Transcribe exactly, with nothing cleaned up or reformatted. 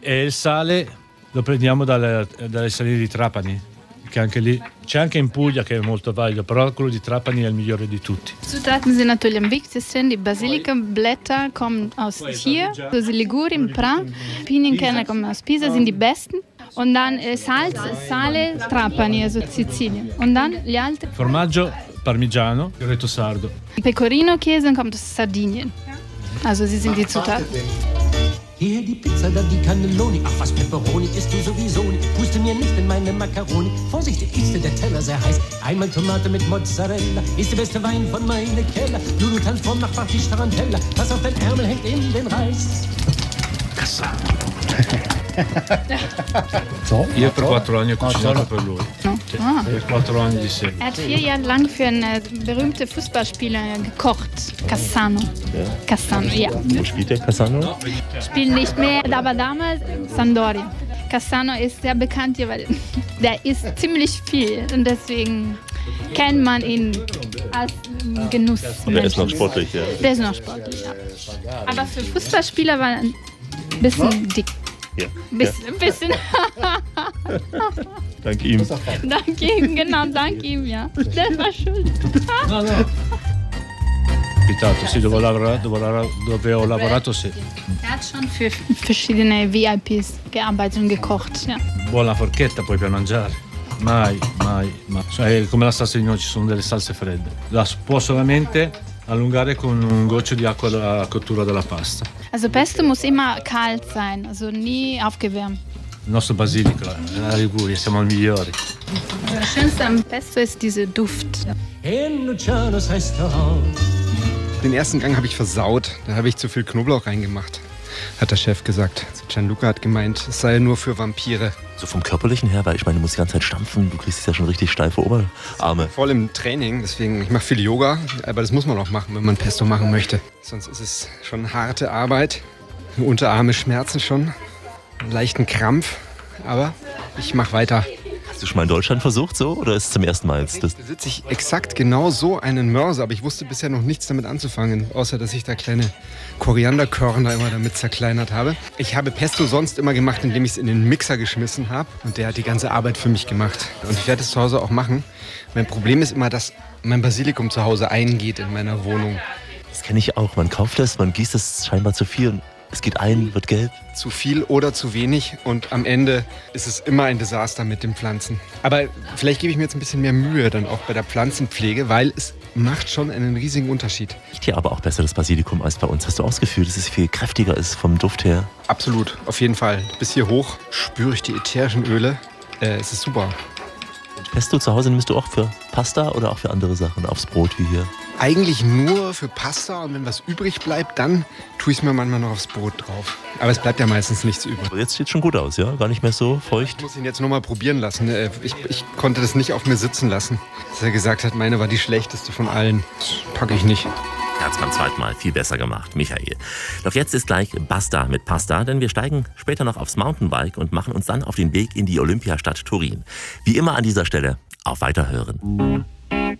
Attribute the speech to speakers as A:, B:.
A: E il sale lo prendiamo dalle, dalle saline di Trapani, che anche lì c'è anche in Puglia che è molto valido, però quello di Trapani è il migliore di tutti.
B: Zutaten sind natürlich am wichtigsten. Die Basilikumblätter kommen aus hier, also Ligurien, Pra. Pinienkerne kommen aus Pisa, sind die besten. Und dann äh, Salz, Sale, Trapani, also Sizilien. Und dann gli altri.
A: Formaggio parmigiano, Retto Sardo.
B: Pecorino-Käse kommt aus Sardinien. Also sie sind die Zutaten.
C: Hier die Pizza, dann die Cannelloni. Ach was, Pepperoni isst du sowieso nicht. Puste mir nicht in meine Macaroni. Vorsicht, ist dir der Teller sehr heiß. Einmal Tomate mit Mozzarella. Ist der beste Wein von meinem Keller. Du, du tanzt vom Nachbartisch Tarantella. Pass auf, dein Ärmel hängt in den Reis.
A: So, io per quattro anni ho cucinato per lui.
B: No?
A: Sì,
B: Ah.
A: per quattro anni di seguito.
B: Er hat vier Jahre lang für einen äh, berühmten Fußballspieler gekocht. Cassano. Cassano, ja.
D: Wo spielt der Cassano?
B: Spielt nicht mehr, aber damals Sampdoria. Cassano ist sehr bekannt hier, weil der isst ziemlich viel und deswegen kennt man ihn als Genuss.
D: Und der ist noch sportlich, ja.
B: Der ist noch sportlich, ja. Aber für Fußballspieler war er ein bisschen dick.
D: Ja.
B: Bisschen, bisschen.
D: Dank ihm.
B: Dank ihm, genau, dank ihm, ja. Der war schuld.
A: No, no. Capitato, sì, dove ho lavorato, dove ho lavorato, dove ho lavorato sì.
B: Er hat schon für verschiedene V I Ps gearbeitet und gekocht, ja.
A: Buona forchetta poi per mangiare. Mai, mai, mai. Cioè, come la salsa di noci, ci sono delle salse fredde. La si può solamente allungare con un goccio di acqua della cottura della pasta.
B: Also Pesto muss immer kalt sein, also nie aufgewärmt.
A: Il nostro basilico, la Liguria, siamo i migliori.
B: Also das Schönste am Pesto ist dieser Duft.
C: In Lucianos Restaurant.
E: Den ersten Gang habe ich versaut. Da habe ich zu viel Knoblauch reingemacht, hat der Chef gesagt. Gianluca hat gemeint, es sei nur für Vampire.
D: So vom Körperlichen her, weil ich meine, du musst die ganze Zeit stampfen. Du kriegst ja schon richtig steife Oberarme.
E: Voll im Training, deswegen, ich mache viel Yoga, aber das muss man auch machen, wenn man Pesto machen möchte. Sonst ist es schon harte Arbeit. Unterarme schmerzen schon, einen leichten Krampf, aber ich mache weiter.
D: Hast du schon mal in Deutschland versucht so oder ist es zum ersten Mal jetzt? Das
E: Da besitze ich exakt genau so einen Mörser, aber ich wusste bisher noch nichts damit anzufangen, außer dass ich da kleine Korianderkörner immer damit zerkleinert habe. Ich habe Pesto sonst immer gemacht, indem ich es in den Mixer geschmissen habe und der hat die ganze Arbeit für mich gemacht. Und ich werde es zu Hause auch machen. Mein Problem ist immer, dass mein Basilikum zu Hause eingeht in meiner Wohnung.
D: das kenne ich auch. Man kauft es, man gießt es scheinbar zu viel und es geht ein, wird gelb.
E: Zu viel oder zu wenig und am Ende ist es immer ein Desaster mit den Pflanzen. Aber vielleicht gebe ich mir jetzt ein bisschen mehr Mühe dann auch bei der Pflanzenpflege, weil es macht schon einen riesigen Unterschied.
D: Riecht hier aber auch besser das Basilikum als bei uns. Hast du auch das Gefühl, dass es viel kräftiger ist vom Duft her?
E: Absolut, auf jeden Fall. Bis hier hoch spüre ich die ätherischen Öle. Äh, es ist super.
D: Pesto zu Hause nimmst du auch für Pasta oder auch für andere Sachen aufs Brot wie hier?
E: Eigentlich nur für Pasta und wenn was übrig bleibt, dann tue ich es mir manchmal noch aufs Brot drauf. Aber es bleibt ja meistens nichts übrig.
D: Aber jetzt sieht es schon gut aus, ja? Gar nicht mehr so feucht.
E: Ich muss ihn jetzt noch mal probieren lassen. Äh, Ich, ich konnte das nicht auf mir sitzen lassen. Dass er gesagt hat, meine war die schlechteste von allen. Das packe ich nicht.
D: Er hat es beim zweiten Mal viel besser gemacht, Michael. Doch jetzt ist gleich Basta mit Pasta, denn wir steigen später noch aufs Mountainbike und machen uns dann auf den Weg in die Olympiastadt Turin. Wie immer an dieser Stelle, auf Weiterhören.